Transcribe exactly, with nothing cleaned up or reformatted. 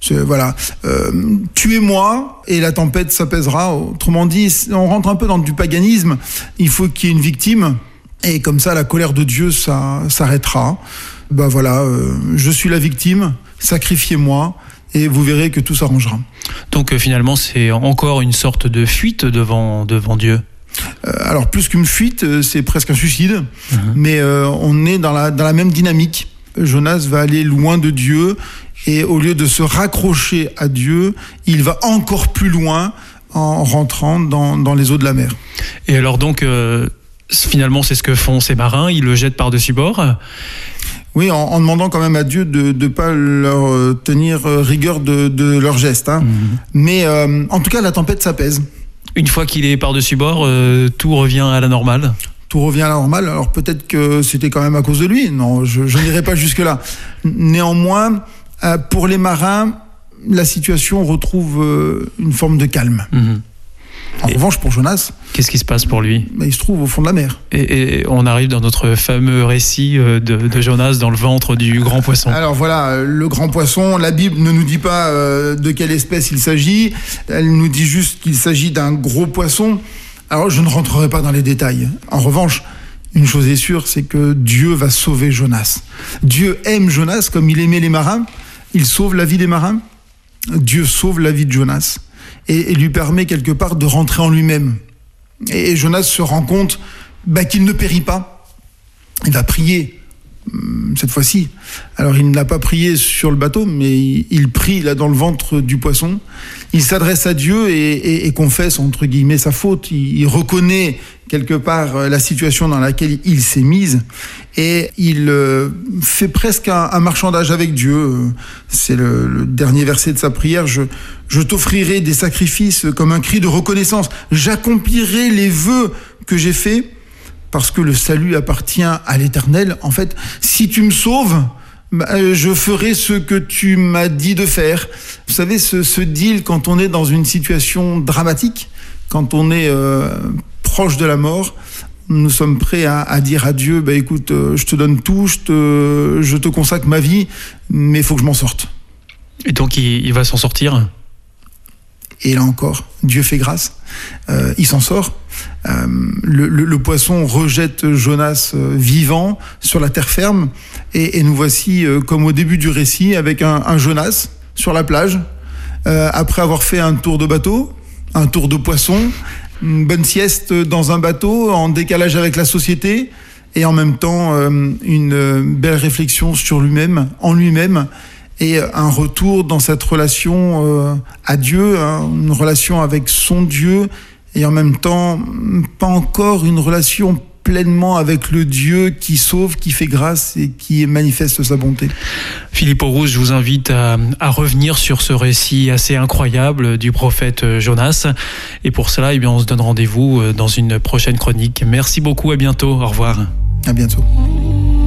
C'est, voilà, euh, tuez-moi et la tempête s'apaisera. Autrement dit, on rentre un peu dans du paganisme. Il faut qu'il y ait une victime et comme ça, la colère de Dieu, ça s'arrêtera. Ben voilà, euh, je suis la victime, sacrifiez-moi et vous verrez que tout s'arrangera. Donc euh, finalement, c'est encore une sorte de fuite devant, devant Dieu. Euh, alors plus qu'une fuite, euh, c'est presque un suicide, mmh. mais euh, on est dans la, dans la même dynamique. Jonas va aller loin de Dieu et au lieu de se raccrocher à Dieu, il va encore plus loin en rentrant dans, dans les eaux de la mer. Et alors donc, euh, finalement, c'est ce que font ces marins, ils le jettent par-dessus bord. Oui, en, en demandant quand même à Dieu de ne pas leur tenir rigueur de, de leurs gestes. Hein. Mmh. Mais euh, en tout cas, la tempête s'apaise. Une fois qu'il est par-dessus bord, euh, tout revient à la normale. Tout revient à la normale. Alors peut-être que c'était quand même à cause de lui. Non, je, je n'irai pas jusque-là. Néanmoins, euh, pour les marins, la situation retrouve euh, une forme de calme. Mmh. En et revanche, pour Jonas... Qu'est-ce qui se passe pour lui ? Il se trouve au fond de la mer. Et, et on arrive dans notre fameux récit de, de Jonas dans le ventre du grand poisson. Alors voilà, le grand poisson, la Bible ne nous dit pas euh, de quelle espèce il s'agit. Elle nous dit juste qu'il s'agit d'un gros poisson. Alors je ne rentrerai pas dans les détails. En revanche, une chose est sûre, c'est que Dieu va sauver Jonas. Dieu aime Jonas comme il aimait les marins. Il sauve la vie des marins. Dieu sauve la vie de Jonas. Et, et lui permet quelque part de rentrer en lui-même. Et, et Jonas se rend compte bah, qu'il ne périt pas. Il va prier, cette fois-ci. Alors il n'a pas prié sur le bateau, mais il, il prie là dans le ventre du poisson. Il s'adresse à Dieu et, et, et confesse, entre guillemets, sa faute. Il, il reconnaît quelque part la situation dans laquelle il s'est mis et il euh, fait presque un, un marchandage avec Dieu. C'est le, le dernier verset de sa prière. Je, je t'offrirai des sacrifices comme un cri de reconnaissance. J'accomplirai les vœux que j'ai faits parce que le salut appartient à l'Éternel. En fait, si tu me sauves, bah, je ferai ce que tu m'as dit de faire. Vous savez, ce, ce deal quand on est dans une situation dramatique, quand on est euh, proche de la mort, nous sommes prêts à, à dire à Dieu, bah, écoute, euh, je te donne tout, je te, je te consacre ma vie, mais il faut que je m'en sorte. Et donc il, il va s'en sortir ? Et là encore, Dieu fait grâce, euh, il s'en sort. Euh, le, le, le poisson rejette Jonas euh, vivant sur la terre ferme, et, et nous voici euh, comme au début du récit avec un, un Jonas sur la plage, euh, après avoir fait un tour de bateau, un tour de poisson, une bonne sieste dans un bateau en décalage avec la société, et en même temps euh, une belle réflexion sur lui-même, en lui-même, et un retour dans cette relation euh, à Dieu, hein, une relation avec son Dieu, et en même temps, pas encore une relation pleinement avec le Dieu qui sauve, qui fait grâce et qui manifeste sa bonté. Philippe Aurousse, je vous invite à, à revenir sur ce récit assez incroyable du prophète Jonas. Et pour cela, eh bien, on se donne rendez-vous dans une prochaine chronique. Merci beaucoup, à bientôt, au revoir. À bientôt.